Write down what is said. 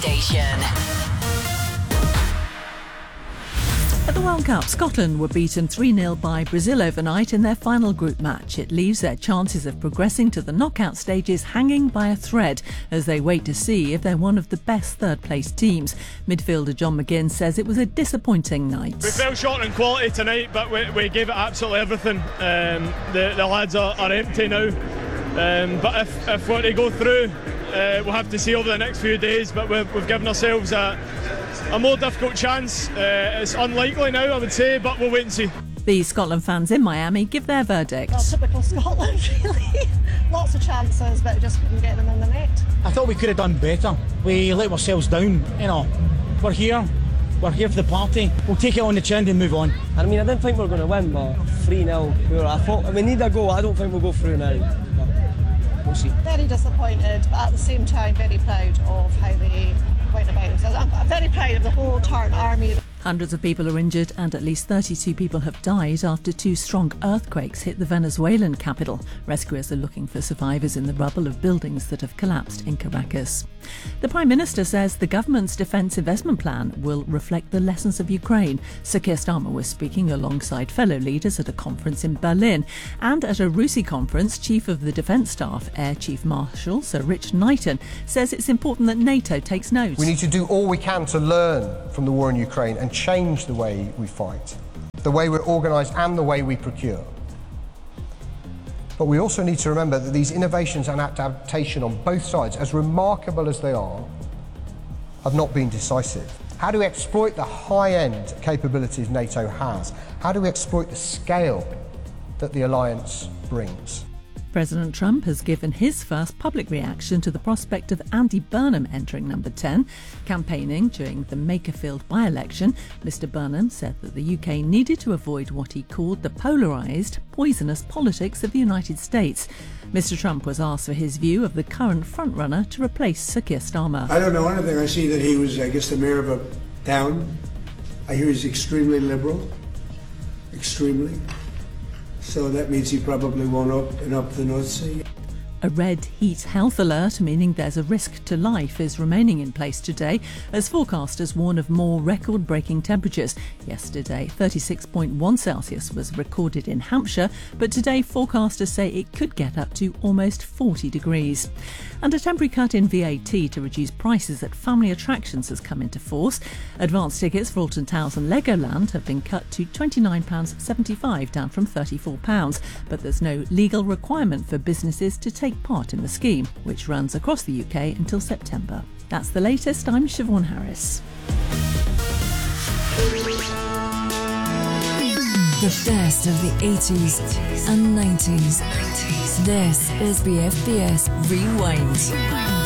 station. At the World Cup, Scotland were beaten 3-0 by Brazil overnight in their final group match. It leaves their chances of progressing to the knockout stages hanging by a thread as they wait to see if they're one of the best third-place teams. Midfielder John McGinn says it was a disappointing night. We fell short in quality tonight, but we gave it absolutely everything. The lads are empty now, but if we're to go through, we'll have to see over the next few days, but we've given ourselves a more difficult chance. It's unlikely now, I would say, but we'll wait and see. The Scotland fans in Miami give their verdict. Well, typical Scotland, really. Lots of chances, but just couldn't get them in the net. I thought we could have done better. We let ourselves down, We're here for the party. We'll take it on the chin and move on. I mean, I didn't think we were going to win, but 3-0. I thought we need a goal. I don't think we'll go through now. We'll see. Very disappointed, but at the same time, very proud of how they went about it. I'm very proud of the whole Tartan Army. Hundreds of people are injured and at least 32 people have died after two strong earthquakes hit the Venezuelan capital. Rescuers are looking for survivors in the rubble of buildings that have collapsed in Caracas. The Prime Minister says the government's defence investment plan will reflect the lessons of Ukraine. Sir Keir Starmer was speaking alongside fellow leaders at a conference in Berlin. And at a RUSI conference, Chief of the Defence Staff, Air Chief Marshal Sir Rich Knighton, says it's important that NATO takes note. We need to do all we can to learn from the war in Ukraine and change the way we fight, the way we're organised and the way we procure. But we also need to remember that these innovations and adaptation on both sides, as remarkable as they are, have not been decisive. How do we exploit the high-end capabilities NATO has? How do we exploit the scale that the alliance brings? President Trump has given his first public reaction to the prospect of Andy Burnham entering Number 10. Campaigning during the Makerfield by-election, Mr Burnham said that the UK needed to avoid what he called the polarised, poisonous politics of the United States. Mr Trump was asked for his view of the current frontrunner to replace Sir Keir Starmer. I don't know anything. I see that he was, the mayor of a town. I hear he's extremely liberal. Extremely. So that means he probably won't open up the North Sea. A red heat health alert, meaning there's a risk to life, is remaining in place today as forecasters warn of more record-breaking temperatures. Yesterday, 36.1 Celsius was recorded in Hampshire, but today forecasters say it could get up to almost 40 degrees. And a temporary cut in VAT to reduce prices at family attractions has come into force. Advance tickets for Alton Towers and Legoland have been cut to £29.75, down from £34, but there's no legal requirement for businesses to take part in the scheme, which runs across the UK until September. That's the latest. I'm Siobhan Harris. The best of the 80s and 90s. This is BFBS Rewind.